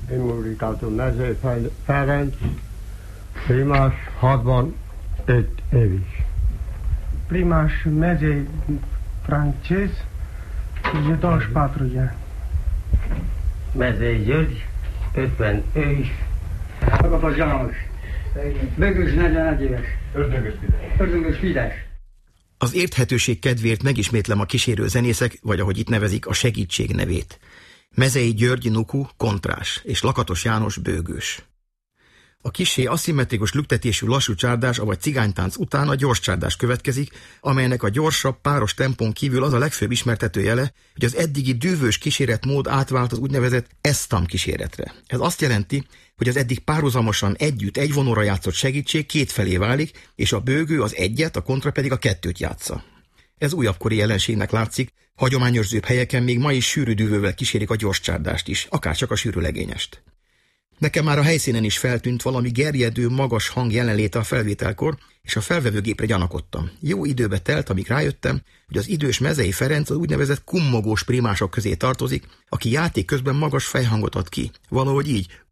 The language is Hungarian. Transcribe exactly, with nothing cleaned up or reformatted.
Immunikátum Mezei Ferenc, primás hatvanöt éves. Primás Mezei francez, douăzeci și patru de ani. Mezei György, ötven éves. Agapas János, Bögös negyvenegy éves. Ördögös Fidesz. Az érthetőség kedvéért megismétlem a kísérő zenészek, vagy ahogy itt nevezik, a segítség nevét. Mezei György Nuku kontrás, és Lakatos János bőgős. A kissé aszimmetrikus lüktetésű lassú csárdás, avagy cigánytánc után a gyors csárdás következik, amelynek a gyorsabb, páros tempón kívül az a legfőbb ismertető jele, hogy az eddigi dűvös kíséretmód átvált az úgynevezett esztam kíséretre. Ez azt jelenti, hogy az eddig párhuzamosan együtt egy vonóra játszott segítség kétfelé válik, és a bőgő az egyet, a kontra pedig a kettőt játsza. Ez újabbkori jelenségnek látszik, hagyományőrzőbb helyeken még ma is sűrű dűvővel kísérik a gyors csárdást is, akárcsak a sűrű legényest. Nekem már a helyszínen is feltűnt valami gerjedő, magas hang jelenléte a felvételkor, és a felvevőgépre gyanakodtam. Jó időbe telt, amíg rájöttem, hogy az idős Mezei Ferenc az úgynevezett kummogós primások közé tartozik, aki játék közben magas fejhangot ad ki. Valahogy így,